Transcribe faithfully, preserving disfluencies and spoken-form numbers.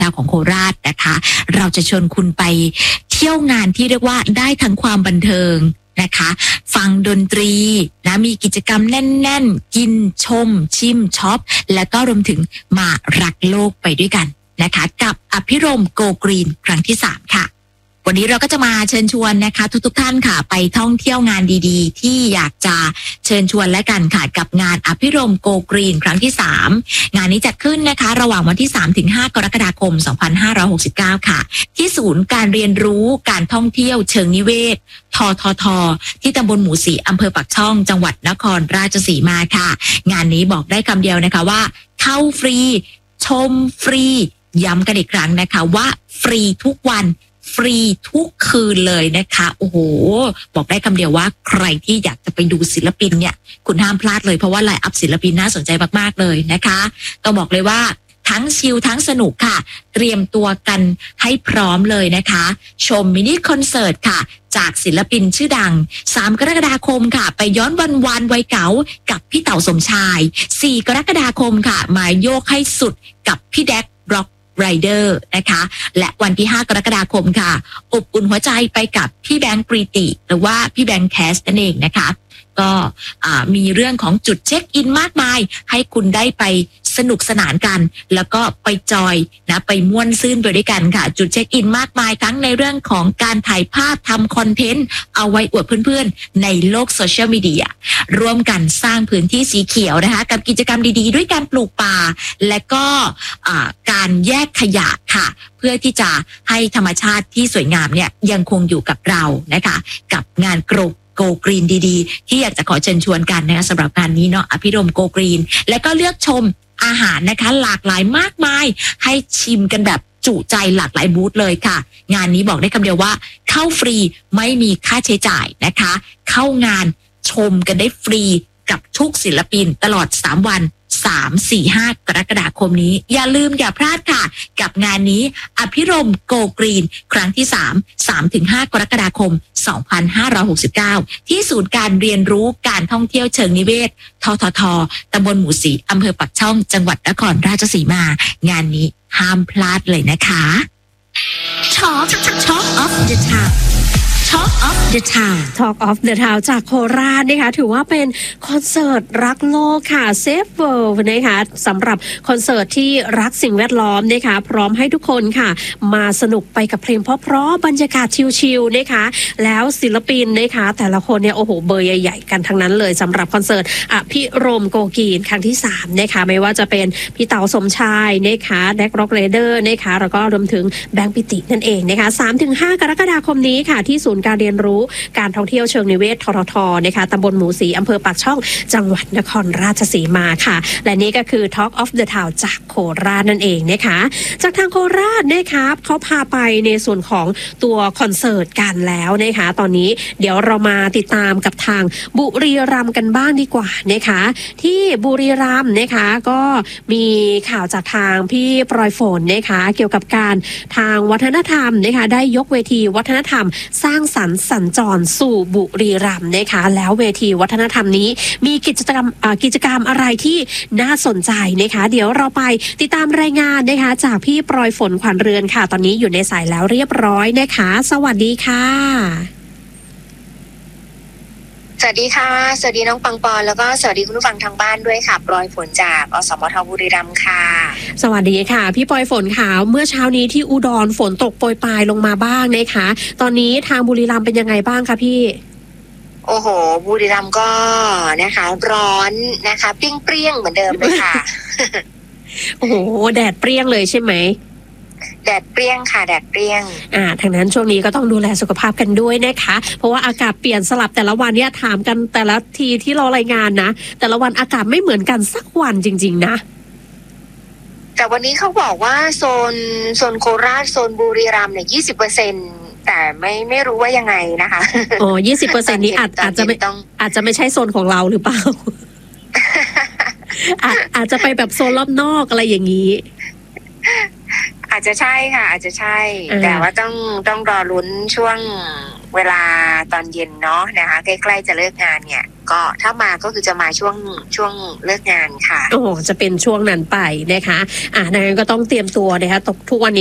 ดาวของโคราชนะคะเราจะชวนคุณไปเที่ยวงานที่เรียกว่าได้ทั้งความบันเทิงนะคะฟังดนตรีนะมีกิจกรรมแน่นๆกินชมชิมช็อปแล้วก็รวมถึงมารักโลกไปด้วยกันนะคะกับอภิรมย์โกกรีนครั้งที่สามค่ะวันนี้เราก็จะมาเชิญชวนนะคะทุกๆท่านค่ะไปท่องเที่ยวงานดีๆที่อยากจะเชิญชวนและกันค่ะกับงานอภิรมย์โกกรีนครั้งที่สามงานนี้จัดขึ้นนะคะระหว่างวันที่สามถึงห้ากรกฎาคมสองพันห้าร้อยหกสิบเก้าค่ะที่ศูนย์การเรียนรู้การท่องเที่ยวเชิงนิเวศทททที่ตำบลหมู่สี่อำเภอปากช่องจังหวัดนครราชสีมาค่ะงานนี้บอกได้คำเดียวนะคะว่าเข้าฟรีชมฟรีย้ำกันอีกครั้งนะคะว่าฟรีทุกวันฟรีทุกคืนเลยนะคะโอ้โหบอกได้คำเดียวว่าใครที่อยากจะไปดูศิลปินเนี่ยคุณห้ามพลาดเลยเพราะว่าไลน์อัพศิลปินน่าสนใจมากๆเลยนะคะต้องบอกเลยว่าทั้งชิลทั้งสนุกค่ะเตรียมตัวกันให้พร้อมเลยนะคะชมมินิคอนเสิร์ตค่ะจากศิลปินชื่อดังสามกรกฎาคมค่ะไปย้อนวันวานวัยเก๋ากับพี่เต๋าสมชายสี่กรกฎาคมค่ะมาโยกให้สุดกับพี่แดกร็อกไรเดอร์นะคะและวันที่ห้ากรกฎาคมค่ะอบอุ่นหัวใจไปกับพี่แบงค์ปรีติหรือว่าพี่แบงค์แคสนั่นเองนะคะก็มีเรื่องของจุดเช็คอินมากมายให้คุณได้ไปสนุกสนานกันแล้วก็ไปจอยนะไปม่วนซื่นไปด้วยกันค่ะจุดเช็คอินมากมายทั้งในเรื่องของการถ่ายภาพทำคอนเทนต์เอาไว้อวดเพื่อนๆในโลกโซเชียลมีเดียร่วมกันสร้างพื้นที่สีเขียวนะคะกับกิจกรรมดีๆด้วยการปลูกป่าและก็การแยกขยะค่ะเพื่อที่จะให้ธรรมชาติที่สวยงามเนี่ยยังคงอยู่กับเรานะคะกับงานกรุบโกกรีนดีๆที่อยากจะขอเชิญชวนกันนะคะสำหรับงานนี้เนาะอภิรมย์โกกรีนแล้วก็เลือกชมอาหารนะคะหลากหลายมากมายให้ชิมกันแบบจุใจหลากหลายบูธเลยค่ะงานนี้บอกได้คำเดียวว่าเข้าฟรีไม่มีค่าใช้จ่ายนะคะเข้างานชมกันได้ฟรีกับทุกศิลปินตลอดสามวันสาม สี่ ห้ากรกฎาคมนี้อย่าลืมอย่าพลาดค่ะกับงานนี้อภิรมย์โกกรีนครั้งที่สาม สามถึงห้ากรกฎาคมสองพันห้าร้อยหกสิบเก้าที่ศูนย์การเรียนรู้การท่องเที่ยวเชิงนิเวศทททตำบลหมู่สี่อำเภอปักช่องจังหวัดนครราชสีมางานนี้ห้ามพลาดเลยนะคะ Talk Talk of the Town Talk of the Town Talk of the Town จากโคราชนะคะถือว่าเป็นคอนเสิร์ตรักโลกค่ะ Save World นะคะสำหรับคอนเสิร์ตที่รักสิ่งแวดล้อมนะคะพร้อมให้ทุกคนค่ะมาสนุกไปกับเพลงเพราะๆบรรยากาศชิลๆนะคะแล้วศิลปินนะคะแต่ละคนเนี่ยโอ้โหเบอร์ใหญ่ๆกันทั้งนั้นเลยสำหรับคอนเสิร์ตอภิรมย์โกกีนครั้งที่สามนะคะไม่ว่าจะเป็นพี่เต๋าสมชายนะคะแดกร็อกเรเดอร์นะคะแล้วก็รวมถึงแบงค์ปิตินั่นเองนะคะ สามถึงห้ากรกฎาคมนี้ค่ะที่ศูนย์การเรียนรู้การท่องเที่ยวเชิงนิเวศทททนะคะตำบลหมู่สีอำเภอปากช่องจังหวัดนครราชสีมาค่ะและนี่ก็คือ Talk of the Town จากโคราชนั่นเองนะคะจากทางโคราชนะคะเขาพาไปในส่วนของตัวคอนเสิร์ตกันแล้วนะคะตอนนี้เดี๋ยวเรามาติดตามกับทางบุรีรัมย์กันบ้างดีกว่านะคะที่บุรีรัมย์นะคะก็มีข่าวจากทางพี่ปลอยฝนนะคะเกี่ยวกับการทางวัฒนธรรมนะคะได้ยกเวทีวัฒนธรรมสร้างสรรค์สัญจรสู่บุรีรัมย์นะคะแล้วเวทีวัฒนธรรมนี้มีกิจกรรมกิจกรรมอะไรที่น่าสนใจนะคะเดี๋ยวเราไปติดตามรายงานนะคะจากพี่ปลอยฝนขวัญเรือนค่ะตอนนี้อยู่ในสายแล้วเรียบร้อยนะคะสวัสดีค่ะสวัสดีค่ะสวัสดีน้องปังปอนแล้วก็สวัสดีคุณผู้ฟังทางบ้านด้วยค่ะปลอยฝนจากอสมทบุรีรัมย์ค่ะสวัสดีค่ะพี่ปลอยฝนค่ะเมื่อเช้านี้ที่อุดรฝนตกโปรยปลายลงมาบ้างนะคะตอนนี้ทางบุรีรัมย์เป็นยังไงบ้างคะพี่โอ้โหบุรีรัมย์ก็นะคะร้อนนะคะเปรี้ยงๆเหมือนเดิมเลยค่ะโอ้โหแดดเปรี้ยงเลยใช่ไหมแดดเปรี้ยงค่ะแดดเปรี้ยงอ่าทางนั้นช่วงนี้ก็ต้องดูแลสุขภาพกันด้วยนะคะเพราะว่าอากาศเปลี่ยนสลับแต่ละวันเนี่ยถามกันแต่ละทีที่เรารายงานนะแต่ละวันอากาศไม่เหมือนกันสักวันจริงๆนะแต่วันนี้เขาบอกว่าโซนโซนโคราชโซนบุรีรัมย์เนี่ยยี่สิบเปอร์เซ็นต์แต่ไม่ไม่รู้ว่ายังไงนะคะอ๋อยี่สิบเปอร์เซ็นต์นี้อาจอาจจะไม่ต้องอาจจะไม่ใช่โซนของเราหรือเปล่า อาจอาจจะไปแบบโซนรอบนอกอะไรอย่างนี้อาจจะใช่ค่ะอาจจะใช่แต่ว่าต้องต้องรอลุ้นช่วงเวลาตอนเย็นเนาะนะคะใกล้ๆจะเลิกงานเนี่ยก็ถ้ามาก็คือจะมาช่วงช่วงเลิกงานค่ะโอ้จะเป็นช่วงนั้นไปนะคะอ่ะดังนั้นก็ต้องเตรียมตัวนะคะทุกวันนี้